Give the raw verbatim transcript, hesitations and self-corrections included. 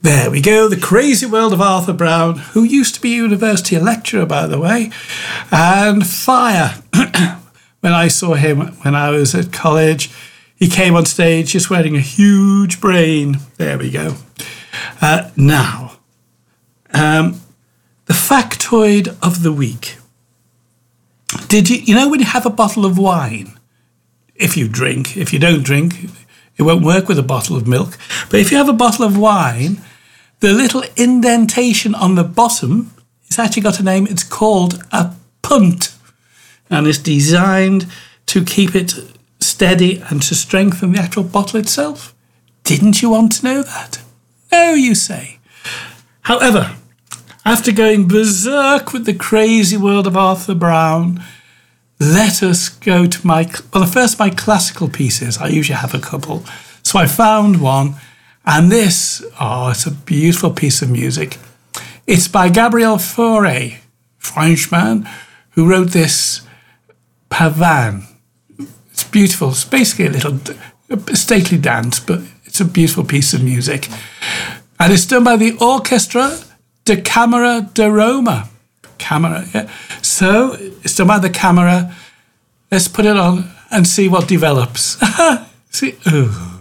There we go, The Crazy World of Arthur Brown, who used to be a university lecturer, by the way, and Fire. When I saw him when I was at college, he came on stage just wearing a huge brain. There we go. Uh, now, um, the factoid of the week. Did you, you know when you have a bottle of wine, if you drink, if you don't drink, it won't work with a bottle of milk, but if you have a bottle of wine, the little indentation on the bottom, it's actually got a name, it's called a punt, and it's designed to keep it steady and to strengthen the actual bottle itself. Didn't you want to know that? No, you say. However, after going berserk with The Crazy World of Arthur Brown, let us go to my, well, first my classical pieces. I usually have a couple. So I found one, and this, oh, it's a beautiful piece of music. It's by Gabriel Fauré, Frenchman, who wrote this Pavane. It's beautiful. It's basically a little a stately dance, but it's a beautiful piece of music. And it's done by the Orchestra de Camera de Roma. Camera, yeah. So it's done by the camera. Let's put it on and see what develops. see, oh.